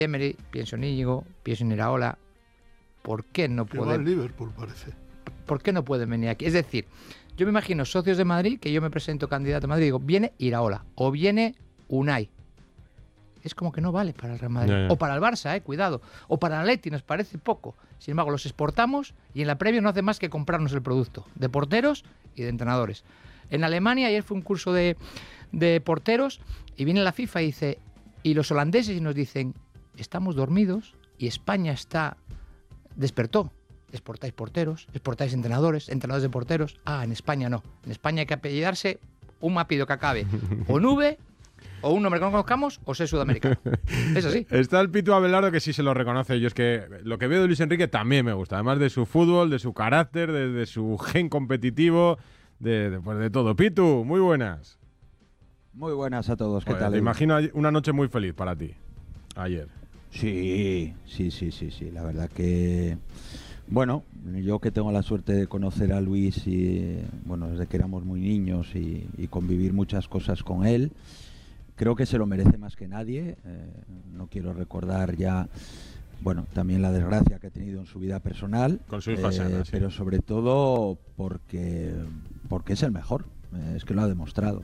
Emery, pienso en Íñigo, pienso en Iraola. ¿Por qué no Que va pueden? al Liverpool, parece. ¿Por qué no pueden venir aquí? Es decir, yo me imagino socios de Madrid, que yo me presento candidato a Madrid y digo, viene Iraola o viene Unai. Es como que no vale para el Real Madrid. Ya. O para el Barça, cuidado. O para el Atleti, nos parece poco. Sin embargo, los exportamos y en la Premier no hace más que comprarnos el producto. De porteros y de entrenadores. En Alemania, ayer fue un curso de porteros y viene la FIFA y dice, y los holandeses y nos dicen, estamos dormidos y España despertó. Exportáis porteros, exportáis entrenadores de porteros. Ah, en España no. En España hay que apellidarse un apellido que acabe o en V, o un nombre que no conozcamos, o ser sudamericano. Es así. Está el Pitu Abelardo que sí se lo reconoce. Yo es que lo que veo de Luis Enrique también me gusta. Además de su fútbol, de su carácter, de su gen competitivo, pues de todo. Pitu, muy buenas. Muy buenas a todos, ¿qué Joder, tal? te imagino una noche muy feliz para ti, ayer. Sí, la verdad que... Bueno, yo que tengo la suerte de conocer a Luis desde que éramos muy niños y convivir muchas cosas con él, creo que se lo merece más que nadie. No quiero recordar ya, también la desgracia que ha tenido en su vida personal, Con su hija Sana, sí. pero sobre todo porque es el mejor, es que lo ha demostrado.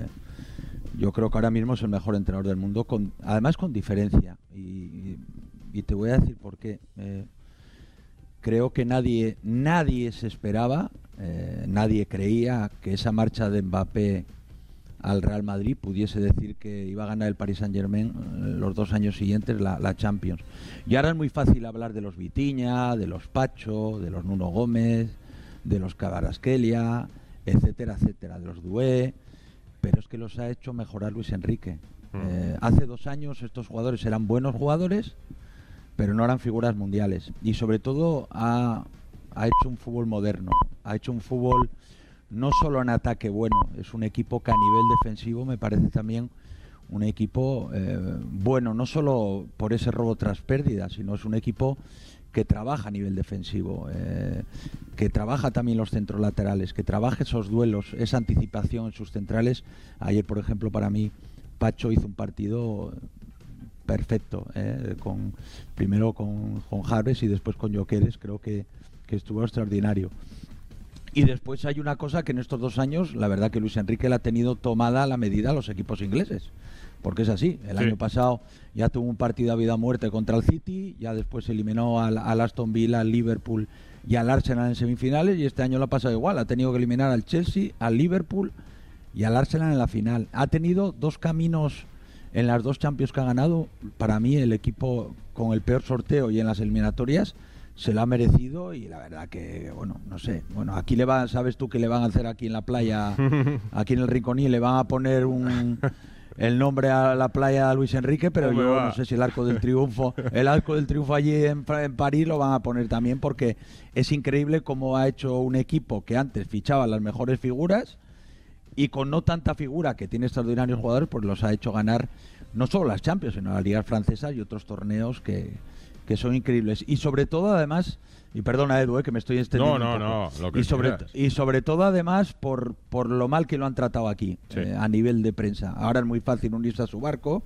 Yo creo que ahora mismo es el mejor entrenador del mundo, además con diferencia, y te voy a decir por qué. Creo que nadie se esperaba, nadie creía que esa marcha de Mbappé al Real Madrid pudiese decir que iba a ganar el Paris Saint-Germain los 2 años siguientes la Champions. Y ahora es muy fácil hablar de los Vitinha, de los Pacho, de los Nuno Gómez, de los Kvaratskhelia, etcétera, de los Doué, pero es que los ha hecho mejorar Luis Enrique. Hace 2 años estos jugadores eran buenos jugadores, pero no eran figuras mundiales. Y sobre todo ha hecho un fútbol moderno, ha hecho un fútbol no solo en ataque bueno, es un equipo que a nivel defensivo me parece también un equipo bueno, no solo por ese robo tras pérdida, sino es un equipo que trabaja a nivel defensivo, que trabaja también los centros laterales, que trabaja esos duelos, esa anticipación en sus centrales. Ayer, por ejemplo, para mí, Pacho hizo un partido perfecto, primero con Javes y después con Gyökeres, creo que estuvo extraordinario. Y después hay una cosa que en estos 2 años, la verdad que Luis Enrique la ha tenido tomada a la medida a los equipos ingleses, porque es así. El año pasado ya tuvo un partido a vida o muerte contra el City, ya después eliminó al Aston Villa, al Liverpool y al Arsenal en semifinales, y este año lo ha pasado igual, ha tenido que eliminar al Chelsea, al Liverpool y al Arsenal en la final. Ha tenido 2 caminos en las 2 Champions que ha ganado. Para mí el equipo con el peor sorteo y en las eliminatorias se lo ha merecido, y la verdad que, no sé, aquí sabes tú que le van a hacer aquí en la playa, aquí en el Rinconí, le van a poner el nombre a la playa a Luis Enrique, pero yo no sé si el Arco del Triunfo allí en París lo van a poner también, porque es increíble cómo ha hecho un equipo que antes fichaba las mejores figuras y con no tanta figura, que tiene extraordinarios jugadores, pues los ha hecho ganar no solo las Champions, sino las ligas francesas y otros torneos que son increíbles. Y sobre todo, además, y perdona, Edu, que me estoy extendiendo No, lo que y sobre todo, además, por lo mal que lo han tratado aquí, a nivel de prensa. Ahora es muy fácil unirse a su barco,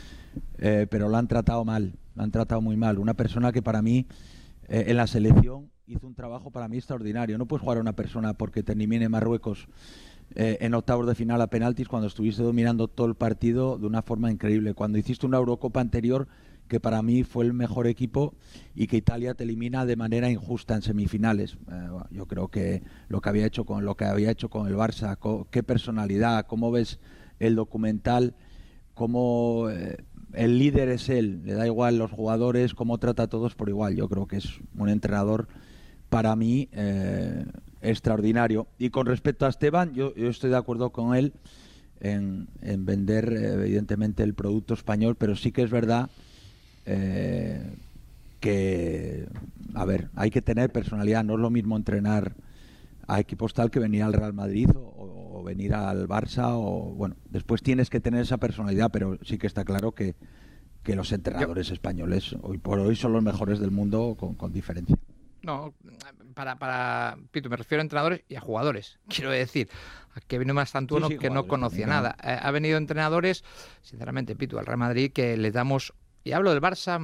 pero lo han tratado mal, lo han tratado muy mal. Una persona que para mí, en la selección, hizo un trabajo para mí extraordinario. No puedes jugar a una persona porque te elimine Marruecos en octavos de final a penaltis cuando estuviste dominando todo el partido de una forma increíble. Cuando hiciste una Eurocopa anterior, que para mí fue el mejor equipo, y que Italia te elimina de manera injusta en semifinales. Yo creo que lo que había hecho con el Barça, qué personalidad, cómo ves el documental, cómo el líder es él, le da igual los jugadores, cómo trata a todos por igual. Yo creo que es un entrenador para mí extraordinario. Y con respecto a Esteban, yo estoy de acuerdo con él en vender evidentemente el producto español, pero sí que es verdad que, a ver, hay que tener personalidad. No es lo mismo entrenar a equipos tal que venir al Real Madrid o venir al Barça, después tienes que tener esa personalidad, pero sí que está claro que los entrenadores españoles hoy por hoy son los mejores del mundo con diferencia. No, para Pitu, me refiero a entrenadores y a jugadores. Quiero decir, que vino más Santuono que no conocía nada. Ha venido entrenadores, sinceramente, Pitu, al Real Madrid, que les damos Y hablo del Barça